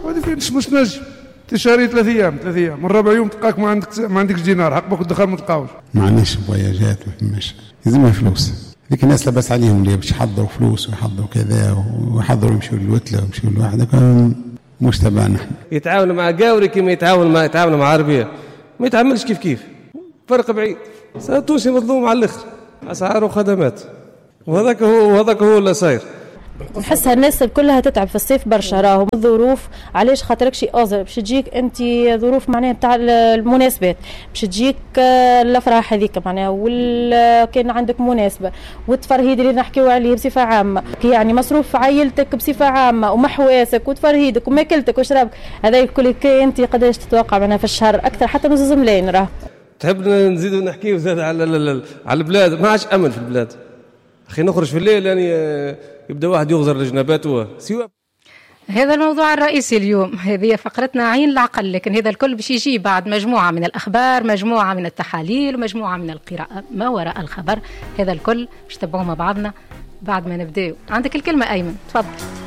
وهذه فين مش نجم تشاري 3 أيام من رابع يوم تلقاك ما عندكش دينار، حقك الدخل ما تلقاوش. ما عندناش فواياجات، ما فماش، لازمها فلوس. ذيك الناس لبس عليهم اللي باش يحضروا فلوس ويحضروا كذا ويحضروا يمشوا للوتله ويمشوا لواحد، مش تبعنا. يتعاونوا مع قاوري كما يتعاونوا مع عربيه، ما يتعاملش كيف فرق بعيد. تونسي مظلوم على الاخر، اسعار وخدمات، وهذاك هو اللي صاير. نحسها الناس كلها تتعب في الصيف برشا، راهم الظروف علاش خاطرك شي اوزر باش تجيك انت ظروف معناها نتاع المناسبات، باش تجيك الافراح هذيك معناها، ولا كان عندك مناسبه والتفرهيد اللي نحكيو عليه بصفه عامه، يعني مصروف عائلتك بصفه عامه ومحواسك وتفرهيدك وماكلتك وشرابك، هذا الكل انت قداش تتوقع معناها في الشهر اكثر حتى من 2 ملايين. راه تحب نزيدوا نحكيو زاد على البلاد، ما عادش امن في البلاد اخي، نخرج في الليل يعني يبدا واحد يغزر لجنباته سوا. هذا الموضوع الرئيسي اليوم، هذه فقرتنا عين العقل، لكن هذا الكل باش يجي بعد مجموعة من الأخبار، مجموعة من التحاليل، ومجموعة من القراءة ما وراء الخبر. هذا الكل باش تتبعوه مع بعضنا بعد ما نبداو. عندك الكلمة أيمن، تفضل.